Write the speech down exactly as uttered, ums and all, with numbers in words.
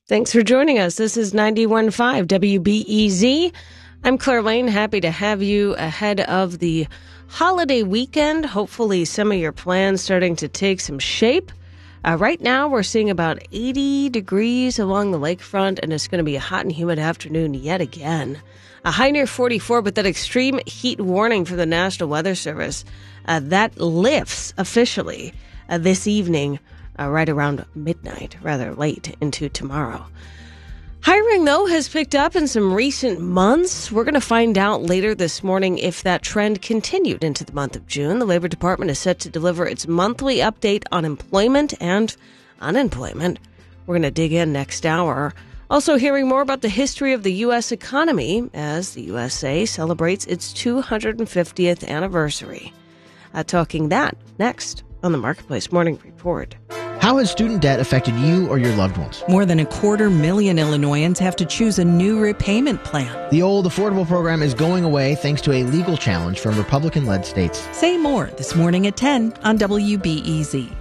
Thanks for joining us. This is ninety-one point five W B E Z. I'm Claire Lane, happy to have you ahead of the holiday weekend. Hopefully some of your plans starting to take some shape. Uh, right now we're seeing about eighty degrees along the lakefront, and it's going to be a hot and humid afternoon yet again. A high near forty-four, but that extreme heat warning from the National Weather Service, uh, that lifts officially uh, this evening. Uh, right around midnight, rather late into tomorrow. Hiring, though, has picked up in some recent months. We're going to find out later this morning if that trend continued into the month of June. The Labor Department is set to deliver its monthly update on employment and unemployment. We're going to dig in next hour. Also hearing more about the history of the U S economy as the U S A celebrates its two hundred fiftieth anniversary. Uh, talking that next on the Marketplace Morning Report. How has student debt affected you or your loved ones? More than a quarter million Illinoisans have to choose a new repayment plan. The old affordable program is going away thanks to a legal challenge from Republican-led states. Say more this morning at ten on W B E Z.